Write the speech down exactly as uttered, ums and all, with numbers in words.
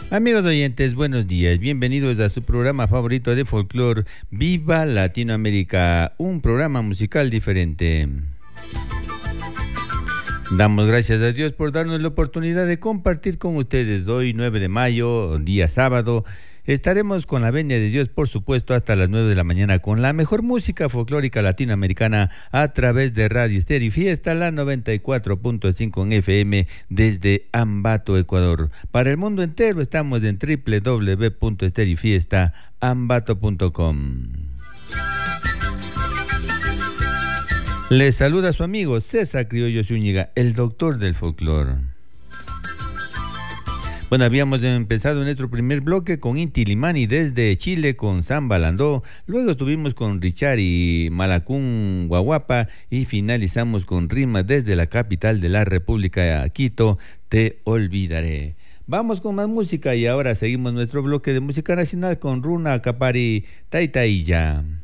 Amigos oyentes, buenos días. Bienvenidos a su programa favorito de folclore, Viva Latinoamérica, un programa musical diferente. Damos gracias a Dios por darnos la oportunidad de compartir con ustedes hoy, nueve de mayo, día sábado. Estaremos con la venia de Dios, por supuesto, hasta las nueve de la mañana con la mejor música folclórica latinoamericana a través de Radio Estéreo Fiesta, la noventa y cuatro punto cinco en F M desde Ambato, Ecuador. Para el mundo entero estamos en doble u doble u doble u punto esterifiesta ambato punto com. Les saluda su amigo César Criollo Zúñiga, el doctor del folclore. Bueno, habíamos empezado nuestro primer bloque con Inti Limani desde Chile con Samba Landó, luego estuvimos con Richard y Malacún Guaguapa y finalizamos con Rimas desde la capital de la República, Quito, Te Olvidaré. Vamos con más música y ahora seguimos nuestro bloque de música nacional con Runa Capari Taitailla.